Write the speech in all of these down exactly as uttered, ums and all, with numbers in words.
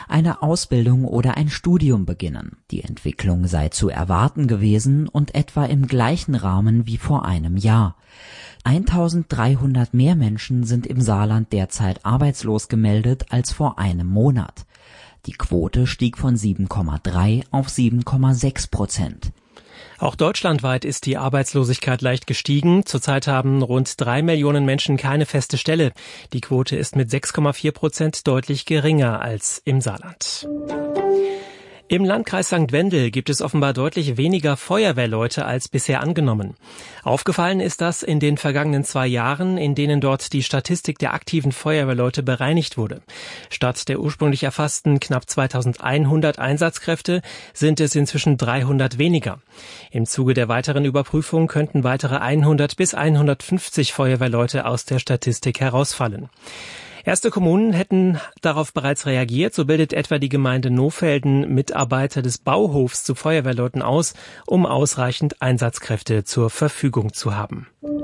eine Ausbildung oder ein Studium beginnen. Die Entwicklung sei zu erwarten gewesen und etwa im gleichen Rahmen wie vor einem Jahr. eintausenddreihundert mehr Menschen sind im Saarland derzeit arbeitslos gemeldet als vor einem Monat. Die Quote stieg von sieben Komma drei auf sieben Komma sechs Prozent. Auch deutschlandweit ist die Arbeitslosigkeit leicht gestiegen. Zurzeit haben rund drei Millionen Menschen keine feste Stelle. Die Quote ist mit sechs Komma vier Prozent deutlich geringer als im Saarland. Im Landkreis Sankt Wendel gibt es offenbar deutlich weniger Feuerwehrleute als bisher angenommen. Aufgefallen ist das in den vergangenen zwei Jahren, in denen dort die Statistik der aktiven Feuerwehrleute bereinigt wurde. Statt der ursprünglich erfassten knapp zweitausendeinhundert Einsatzkräfte sind es inzwischen dreihundert weniger. Im Zuge der weiteren Überprüfung könnten weitere hundert bis hundertfünfzig Feuerwehrleute aus der Statistik herausfallen. Erste Kommunen hätten darauf bereits reagiert. So bildet etwa die Gemeinde Nohfelden Mitarbeiter des Bauhofs zu Feuerwehrleuten aus, um ausreichend Einsatzkräfte zur Verfügung zu haben.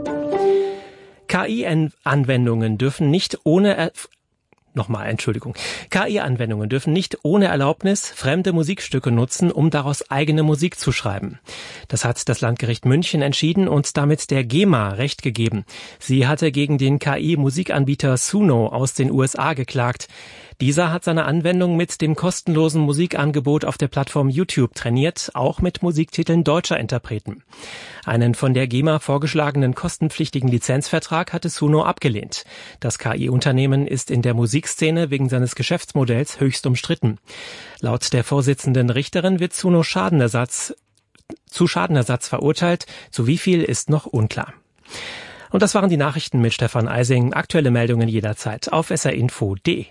K I-Anwendungen dürfen nicht ohne er- Nochmal, Entschuldigung. K I-Anwendungen dürfen nicht ohne Erlaubnis fremde Musikstücke nutzen, um daraus eigene Musik zu schreiben. Das hat das Landgericht München entschieden und damit der GEMA Recht gegeben. Sie hatte gegen den K I-Musikanbieter Suno aus den U S A geklagt. Dieser hat seine Anwendung mit dem kostenlosen Musikangebot auf der Plattform YouTube trainiert, auch mit Musiktiteln deutscher Interpreten. Einen von der GEMA vorgeschlagenen kostenpflichtigen Lizenzvertrag hatte Suno abgelehnt. Das K I-Unternehmen ist in der Musikszene wegen seines Geschäftsmodells höchst umstritten. Laut der Vorsitzenden Richterin wird Suno Schadenersatz, zu Schadenersatz verurteilt. Zu wie viel ist noch unklar. Und das waren die Nachrichten mit Stefan Eising. Aktuelle Meldungen jederzeit auf s r info punkt d e.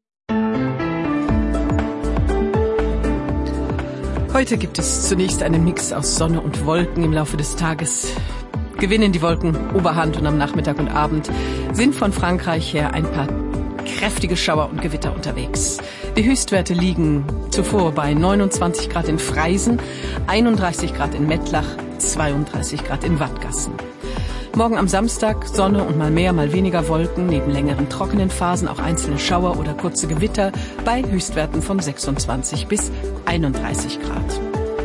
Heute gibt es zunächst einen Mix aus Sonne und Wolken. Im Laufe des Tages gewinnen die Wolken Oberhand und am Nachmittag und Abend sind von Frankreich her ein paar kräftige Schauer und Gewitter unterwegs. Die Höchstwerte liegen zuvor bei neunundzwanzig Grad in Freisen, einunddreißig Grad in Mettlach, zweiunddreißig Grad in Wattgassen. Morgen am Samstag Sonne und mal mehr, mal weniger Wolken, neben längeren trockenen Phasen auch einzelne Schauer oder kurze Gewitter bei Höchstwerten von sechsundzwanzig bis einunddreißig Grad.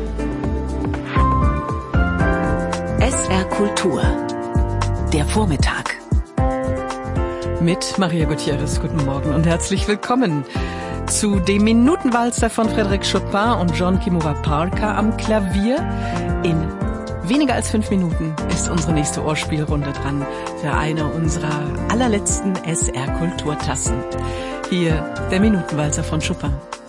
S R Kultur. Der Vormittag. Mit Maria Gutierrez, guten Morgen und herzlich willkommen zu dem Minutenwalzer von Frédéric Chopin und John Kimura Parker am Klavier. In weniger als fünf Minuten ist unsere nächste Ohrspielrunde dran für eine unserer allerletzten S R Kulturtassen. Hier der Minutenwalzer von Chopin.